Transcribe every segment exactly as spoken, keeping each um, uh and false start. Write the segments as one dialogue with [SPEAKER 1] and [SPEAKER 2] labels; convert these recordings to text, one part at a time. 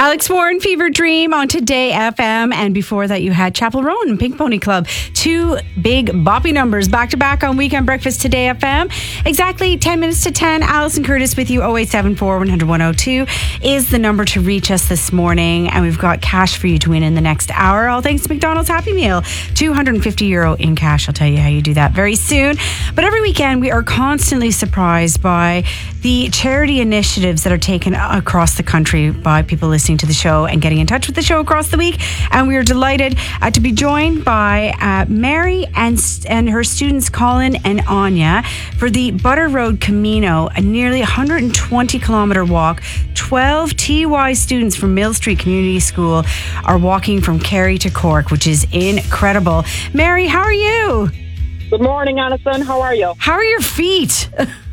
[SPEAKER 1] Alex Warren, Fever Dream on Today F M. And before that, you had Chapel Roan and Pink Pony Club. Two big boppy numbers back to back on Weekend Breakfast Today F M. Exactly ten minutes to ten. Alison Curtis with you. oh eight seven four, one hundred, one oh two is the number to reach us this morning. And we've got cash for you to win in the next hour. All thanks to McDonald's Happy Meal. two hundred fifty euro in cash. I'll tell you how you do that very soon. But every weekend, we are constantly surprised by the charity initiatives that are taken across the country by people listening to the show and getting in touch with the show across the week. And we are delighted uh, to be joined by uh, Mary and and her students Colin and Anya for the Butter Road Camino, a nearly one hundred twenty kilometre walk. twelve T Y students from Mill Street Community School are walking from Kerry to Cork, which is incredible. Mary, how are you?
[SPEAKER 2] Good morning, Alison. How are you?
[SPEAKER 1] How are your feet?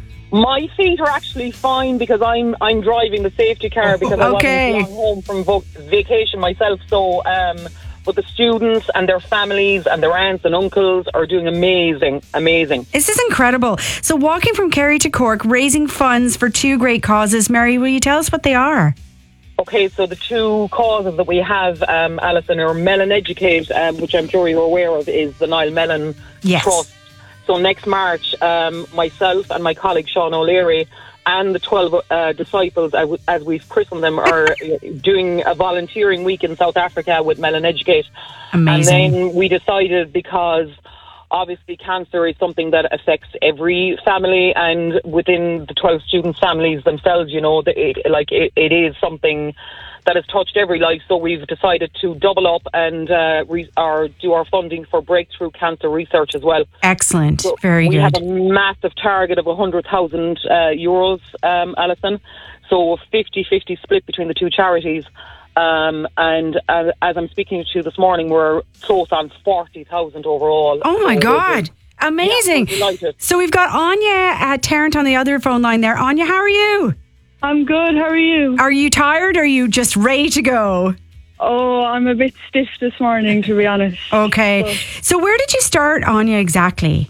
[SPEAKER 2] My feet are actually fine because I'm I'm driving the safety car because
[SPEAKER 1] okay.
[SPEAKER 2] I wasn't home from vo- vacation myself. So, um, but the students and their families and their aunts and uncles are doing amazing, amazing.
[SPEAKER 1] This is incredible. So, walking from Kerry to Cork, raising funds for two great causes. Mary, will you tell us what they are?
[SPEAKER 2] Okay, so the two causes that we have, um, Alison, are Mellon Educate, um, which I'm sure you're aware of, is the Niall Mellon
[SPEAKER 1] Yes.
[SPEAKER 2] Trust. So next March, um, myself and my colleague Sean O'Leary and the twelve uh, disciples, as we've christened them, are doing a volunteering week in South Africa with Mellon Educate.
[SPEAKER 1] Amazing.
[SPEAKER 2] And then we decided, because obviously cancer is something that affects every family, and within the twelve students' families themselves, you know, it, like it, it is something that has touched every life. So we've decided to double up and uh, re- or do our funding for breakthrough cancer research as well.
[SPEAKER 1] Excellent.
[SPEAKER 2] So
[SPEAKER 1] Very
[SPEAKER 2] we
[SPEAKER 1] good.
[SPEAKER 2] We have a massive target of one hundred thousand uh, euros, um, Alison. So fifty-fifty split between the two charities. Um, and uh, as I'm speaking to you this morning, we're close on forty thousand overall.
[SPEAKER 1] Oh my
[SPEAKER 2] so
[SPEAKER 1] God. Amazing.
[SPEAKER 2] Yeah,
[SPEAKER 1] so we've got Anya at Tarrant on the other phone line there. Anya, how are you?
[SPEAKER 3] I'm good. How are you?
[SPEAKER 1] Are you tired or are you just ready to go?
[SPEAKER 3] Oh, I'm a bit stiff this morning, to be honest.
[SPEAKER 1] Okay. So, so where did you start, Anya, exactly?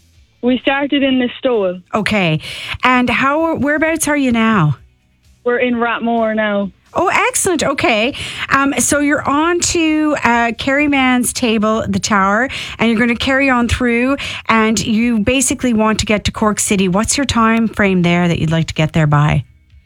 [SPEAKER 3] We started in Listowel.
[SPEAKER 1] Okay. And how? Whereabouts are you now?
[SPEAKER 3] We're in Rathmore now.
[SPEAKER 1] Oh, excellent. Okay. Um, so you're on to uh, Kerryman's Table, the tower, and you're going to carry on through, and you basically want to get to Cork City. What's your time frame there that you'd like to get there by?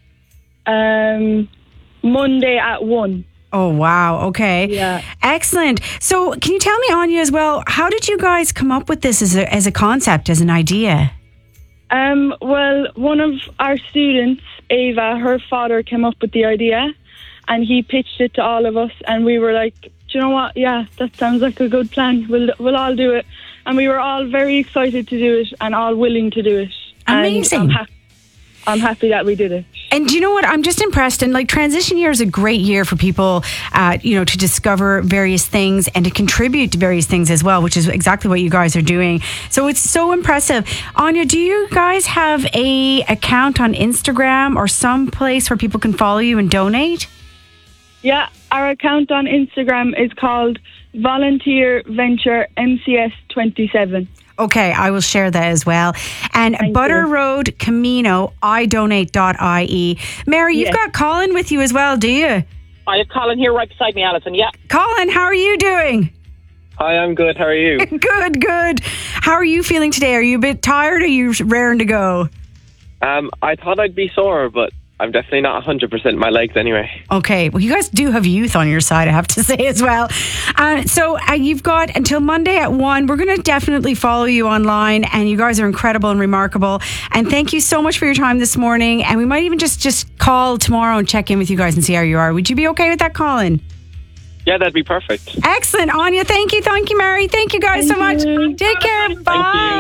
[SPEAKER 3] Um, Monday at one.
[SPEAKER 1] Oh, wow. Okay.
[SPEAKER 3] Yeah.
[SPEAKER 1] Excellent. So can you tell me, Anya, as well, how did you guys come up with this as a, as a concept, as an idea?
[SPEAKER 3] Um, well, one of our students, Ava, her father came up with the idea and he pitched it to all of us, and we were like, do you know what? Yeah, that sounds like a good plan. We'll, we'll all do it. And we were all very excited to do it and all willing to do it.
[SPEAKER 1] Amazing.
[SPEAKER 3] And I'm, ha- I'm happy that we did it.
[SPEAKER 1] And do you know what? I'm just impressed. And like, transition year is a great year for people, uh, you know, to discover various things and to contribute to various things as well, which is exactly what you guys are doing. So it's so impressive. Anya, do you guys have a account on Instagram or some place where people can follow you and donate?
[SPEAKER 3] Yeah, our account on Instagram is called Volunteer Venture M C S twenty-seven.
[SPEAKER 1] Okay, I will share that as well. And
[SPEAKER 3] Thank
[SPEAKER 1] Butter
[SPEAKER 3] you.
[SPEAKER 1] Road Camino, I donate dot I E. Mary, you've
[SPEAKER 3] Yes.
[SPEAKER 1] got Colin with you as well, do you?
[SPEAKER 2] I have Colin here right beside me, Alison. Yeah.
[SPEAKER 1] Colin, how are you doing?
[SPEAKER 4] Hi, I'm good. How are you?
[SPEAKER 1] Good, good. How are you feeling today? Are you a bit tired or are you raring to go?
[SPEAKER 4] Um, I thought I'd be sore, but I'm definitely not one hundred percent in my legs anyway.
[SPEAKER 1] Okay, well, you guys do have youth on your side, I have to say as well. Uh, so uh, you've got until Monday at one. We're going to definitely follow you online, and you guys are incredible and remarkable. And thank you so much for your time this morning. And we might even just, just call tomorrow and check in with you guys and see how you are. Would you be okay with that, Colin?
[SPEAKER 4] Yeah, that'd be perfect.
[SPEAKER 1] Excellent. Anya, thank you. Thank you, Mary. Thank you guys
[SPEAKER 3] Thank
[SPEAKER 1] so much.
[SPEAKER 3] you.
[SPEAKER 1] Take care. Bye.
[SPEAKER 4] you.